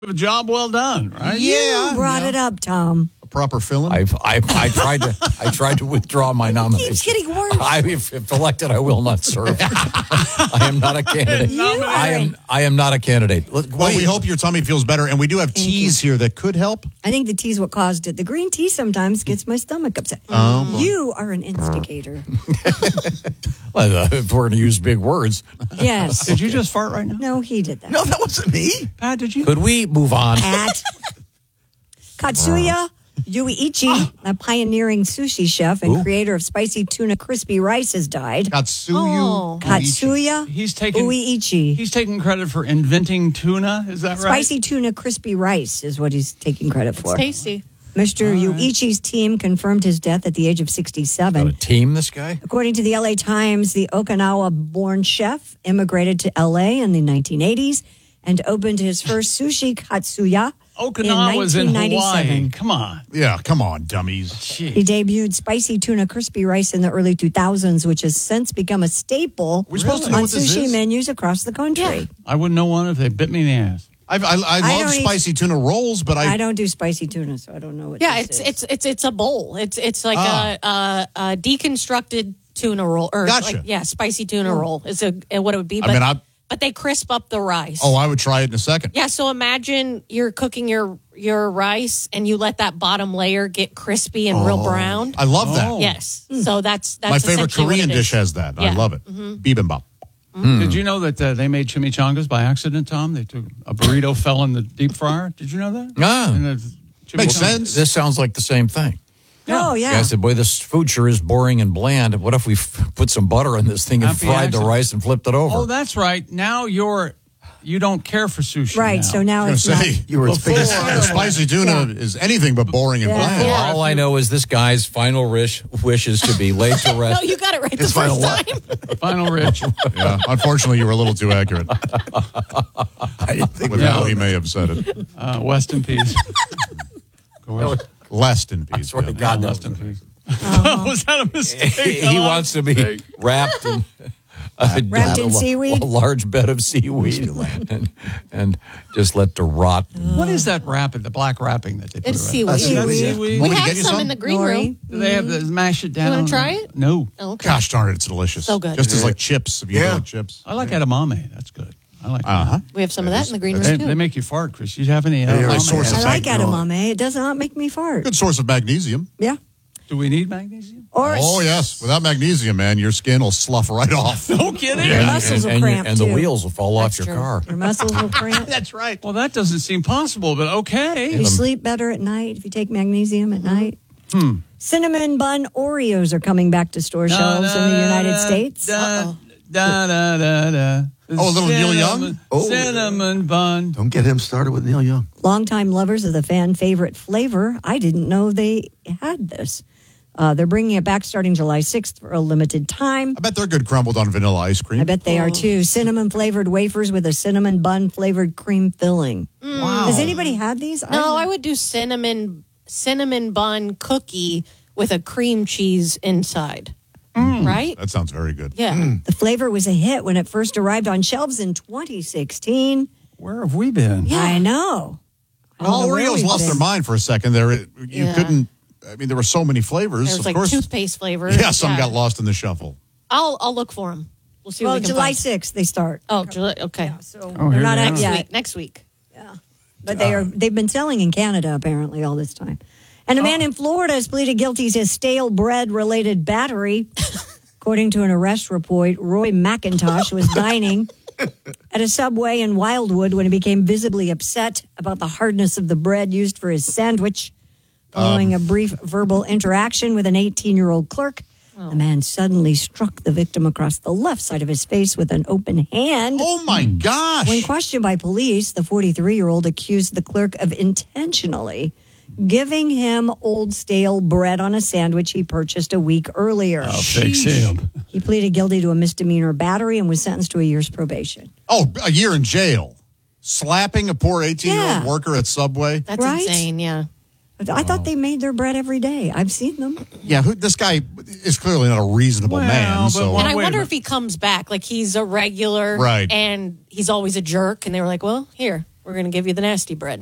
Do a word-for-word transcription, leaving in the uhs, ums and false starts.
A job well done, right? Yeah. You brought yeah. it up, Tom. A proper filling. I've, I, I tried to I tried to withdraw my nomination. Keeps getting worse. I, if, if elected, I will not serve. I am not a candidate. You I are am I am not a candidate. Let- well, we wait. hope your tummy feels better, and we do have Thank teas here that could help. I think the tea's what caused it. The green tea sometimes gets my stomach upset. Oh, boy. You are an instigator. Well, uh, if we're going to use big words, Yes. Did you just fart right now? No, he did that. No, that wasn't me. Pat, did you? could we move on? At Katsuya Yuichi, a pioneering sushi chef and Who? creator of spicy tuna crispy rice, has died. Katsuyu. Oh. Katsuya He's taking Uiichi. He's taking credit for inventing tuna. Is that right? Spicy tuna crispy rice is what he's taking credit for. Tasty. Mister Yuichi's team confirmed his death at the age of Got sixty-seven. a team, this guy? According to the L A Times, the Okinawa-born chef immigrated to L A in the nineteen eighties and opened his first sushi Katsuya Okinawa in was in nineteen ninety-seven. Hawaii. Come on. Yeah, come on, dummies. Jeez. He debuted spicy tuna crispy rice in the early two thousands, which has since become a staple We're supposed to know on what this sushi is? menus across the country. I wouldn't know one if they bit me in the ass. I've, I, I I love don't eat- spicy tuna rolls, but I, I don't do spicy tuna, so I don't know what Yeah, this it's is. it's it's it's a bowl. It's it's like Ah. a, a, a deconstructed tuna roll, or Gotcha. like, yeah, spicy tuna roll is a what it would be. I But, mean, I- but they crisp up the rice. oh, I would try it in a second. Yeah, so imagine you're cooking your your rice and you let that bottom layer get crispy and real brown. I love that. Oh. Yes, so that's that's My favorite essentially what Korean it dish is. has that. I Yeah. love it. Bibimbap. Did you know that uh, they made chimichangas by accident, Tom? They took a burrito fell in the deep fryer. Did you know that? Ah. And the Makes chimichangas- sense. This sounds like the same thing. Oh, yeah. Yeah, I said, boy, this food sure is boring and bland. What if we f- put some butter on this thing and Happy fried the accident. rice and flipped it over? Oh, that's right. Now you're you don't care for sushi. Right, now. so now I was it's gonna not. say, You were Before- thinking. the spicy tuna is anything but boring and Yeah. bland. Yeah. All I know is this guy's final wish, wish is to be laid to rest. No, you got it right the His final first what? time. Final Rich. Yeah, unfortunately, you were a little too accurate I didn't think with Yeah. how he may have said it. Uh, West in peace. Of course. Less in peace. swear to yeah. God, Yeah, no. West in peace. Uh-huh. Was that a mistake? he he wants to be wrapped in, uh, Wrapped in a, seaweed? a large bed of seaweed, and, and just let to rot. What is that wrapping? The black wrapping that they put It's around? seaweed. That's Seaweed. seaweed. We Wanna have get you some some? in the green Nori. room. Do they have to mash it down? wanna try it? No. Oh, okay. Gosh darn it, it's delicious. So good. Just as like chips, if you Yeah. like chips. I like edamame. That's good. I like Uh huh. We have some of that in the green They, room too. they make you fart, Chris. You have any They are a edamame? source of I like Thank you. edamame. It does not make me fart. Good source of magnesium. Yeah. Do we need magnesium? Or Oh, yes. Without magnesium, man, your skin will slough right off. No kidding. Your And, muscles and, will and, cramp, and the too. wheels will fall That's off your true. car. your muscles will cramp. That's right. Well, that doesn't seem possible, but okay. You sleep better at night if you take magnesium at night. Hmm. Cinnamon bun Oreos are coming back to store shelves in the United States. Da, da, da, da, da. Oh, a little Neil Young? Cinnamon- Oh. Cinnamon bun. Don't get him started with Neil Young. Longtime lovers of the fan favorite flavor, I didn't know they had this. Uh, they're bringing it back starting July sixth for a limited time. I bet they're good crumbled on vanilla ice cream. I bet they are too. Cinnamon flavored wafers with a cinnamon bun flavored cream filling. Wow. Has anybody had these? No, I would do cinnamon cinnamon bun cookie with a cream cheese inside. Right? That sounds very good. Yeah. The flavor was a hit when it first arrived on shelves in twenty sixteen. Where have we been? Yeah, I know. I don't All know where Oreos we've lost been. their mind for a second there. It- You Yeah. couldn't, I mean, there were so many flavors. There's of like course. toothpaste flavor. Yeah, some got lost in the shuffle. I'll I'll look for them. We'll see Well, what we can July find. sixth they start. Oh, July. Okay. So Oh, they're here not they out are. Next yet. week. Next week. But they are they've been selling in Canada apparently all this time. And a man in Florida has pleaded guilty to stale bread related battery. According to an arrest report, Roy McIntosh was dining at a Subway in Wildwood when he became visibly upset about the hardness of the bread used for his sandwich. Following Um. a brief verbal interaction with an eighteen-year-old clerk, the man suddenly struck the victim across the left side of his face with an open hand. Oh, my gosh. When questioned by police, the forty-three-year-old accused the clerk of intentionally giving him old stale bread on a sandwich he purchased a week earlier. Oh, fake Sam. He pleaded guilty to a misdemeanor battery and was sentenced to a year's probation. Oh, a year in jail. Slapping a poor eighteen-year-old Yeah. worker at Subway. That's Right? insane. Yeah. I thought they made their bread every day. I've seen them. Yeah, who, this guy is clearly not a reasonable Well, man. but So why- And I wait a wonder minute. if he comes back like he's a regular, Right. And he's always a jerk. And they were like, "Well, here, we're We're going to give you the nasty bread.